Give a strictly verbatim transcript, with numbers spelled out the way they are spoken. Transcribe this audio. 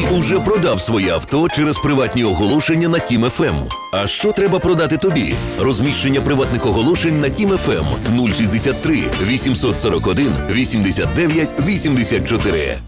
Уже продав своє авто через приватні оголошення на Тім еф ем. А що треба продати тобі? Розміщення приватних оголошень на Тім еф ем нуль шістдесят три вісімсот сорок один вісімдесят дев'ять вісімдесят чотири.